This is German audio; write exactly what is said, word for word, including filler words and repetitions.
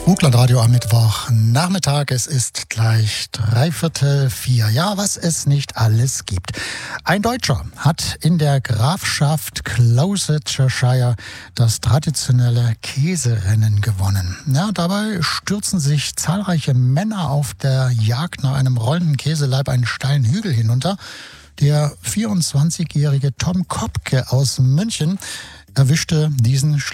Vogtlandradio am Mittwoch Nachmittag. Es ist gleich dreiviertel vier. Ja, was es nicht alles gibt. Ein Deutscher hat in der Grafschaft Gloucestershire das traditionelle Käserennen gewonnen. Ja, dabei stürzen sich zahlreiche Männer auf der Jagd nach einem rollenden Käseleib einen steilen Hügel hinunter. Der vierundzwanzigjährige Tom Kopke aus München erwischte diesen